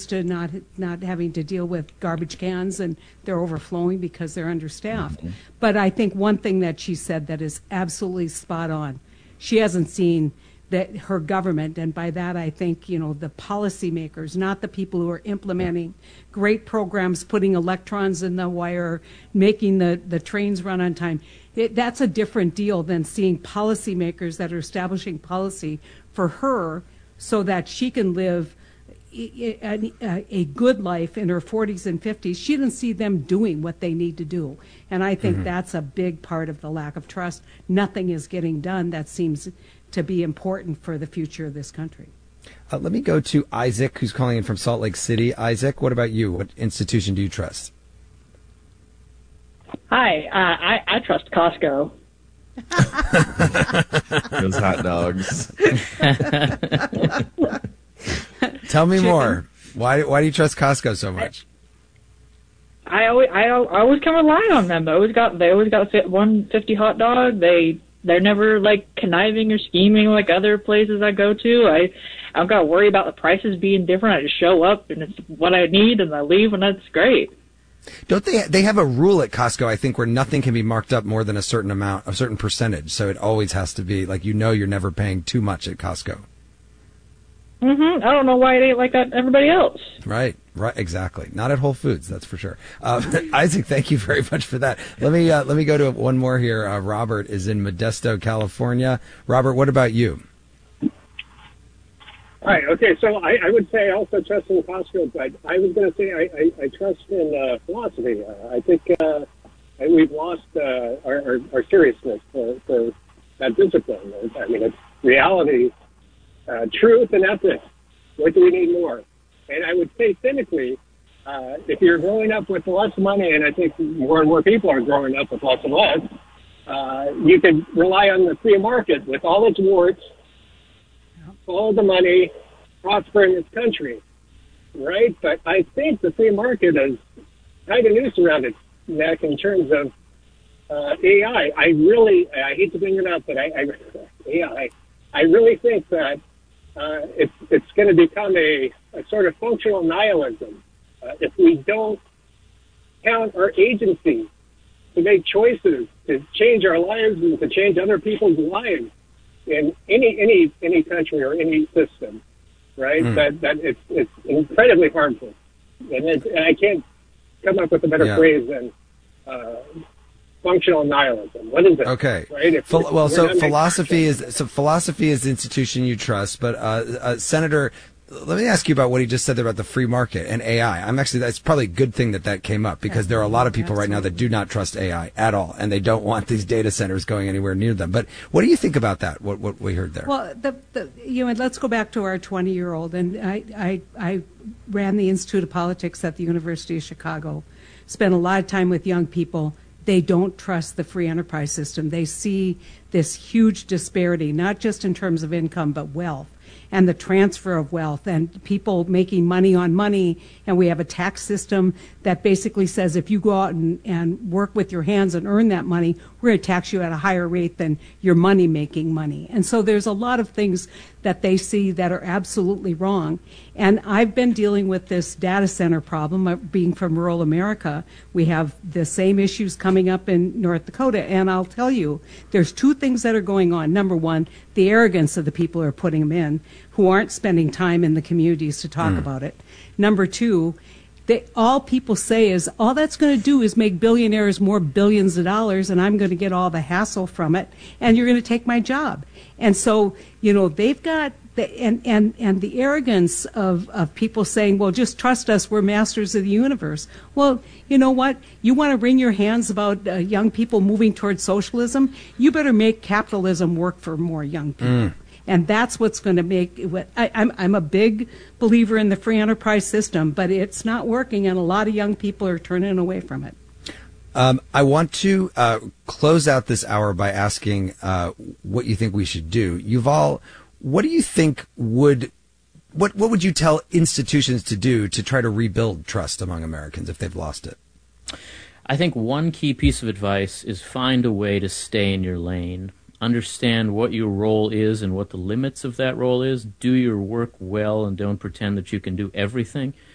used to not having to deal with garbage cans, and they're overflowing because they're understaffed. Mm-hmm. But I think one thing that she said that is absolutely spot on, she hasn't seen that her government, and by that I think, you know, the policymakers, not the people who are implementing great programs, putting electrons in the wire, making the trains run on time. That's a different deal than seeing policymakers that are establishing policy for her so that she can live a good life in her 40s and 50s. She didn't see them doing what they need to do. And I think that's a big part of the lack of trust. Nothing is getting done that seems to be important for the future of this country. Let me go to Isaac, who's calling in from Salt Lake City. Isaac, what about you? What institution do you trust? Hi, I trust Costco. Those hot dogs. Tell me more. Why do you trust Costco so much? I always can rely on them. They always got $1.50 hot dog. They're never like conniving or scheming like other places I go to. I've got to worry about the prices being different. I just show up and it's what I need and I leave and that's great. Don't they have a rule at Costco, I think, where nothing can be marked up more than a certain amount, a certain percentage. So it always has to be like, you know, you're never paying too much at Costco. I don't know why it ain't like that everybody else. Right, exactly. Not at Whole Foods, that's for sure. Isaac, thank you very much for that. Let me go to one more here. Robert is in Modesto, California. Robert, what about you? Right. Okay. So I would say I also trust in Costco, but I was going to say I trust in philosophy. I think we've lost our seriousness for that discipline. I mean, it's reality, truth, and ethics. What do we need more? And I would say cynically, if you're growing up with less money, and I think more and more people are growing up with less and less, you can rely on the free market with all its warts, all the money, prosper in this country, right? But I think the free market is kind of noose around its neck in terms of AI. I hate to bring it up, but AI. I really think that it's going to become a sort of functional nihilism if we don't count our agency to make choices, to change our lives and to change other people's lives in any country or any system, right? That it's incredibly harmful, and I can't come up with a better phrase than functional nihilism. What is it? Okay. Right? Philosophy is the institution you trust, but Senator, let me ask you about what he just said there about the free market and AI. That's probably a good thing that came up, because there are a lot of people right now that do not trust AI at all, and they don't want these data centers going anywhere near them. But what do you think about that? What we heard there? Well, let's go back to our 20-year-old, and I ran the Institute of Politics at the University of Chicago. Spent a lot of time with young people. They don't trust the free enterprise system. They see this huge disparity, not just in terms of income, but wealth, and the transfer of wealth, and people making money on money. And we have a tax system that basically says if you go out and work with your hands and earn that money, we're going to tax you at a higher rate than your money making money. And so there's a lot of things that they see that are absolutely wrong. And I've been dealing with this data center problem. Being from rural America, we have the same issues coming up in North Dakota. And I'll tell you, there's two things that are going on. Number one, the arrogance of the people who are putting them in, who aren't spending time in the communities to talk about it. Number two, all people say is, all that's going to do is make billionaires more billions of dollars, and I'm going to get all the hassle from it, and you're going to take my job. And so, they've got and the arrogance of people saying, well, just trust us, we're masters of the universe. Well, you know what? You want to wring your hands about young people moving towards socialism? You better make capitalism work for more young people. And that's what's going to make I'm a big believer in the free enterprise system, but it's not working, and a lot of young people are turning away from it. I want to close out this hour by asking what you think we should do. Yuval, what do you think what would you tell institutions to do to try to rebuild trust among Americans if they've lost it? I think one key piece of advice is find a way to stay in your lane. Understand what your role is and what the limits of that role is. Do your work well and don't pretend that you can do everything.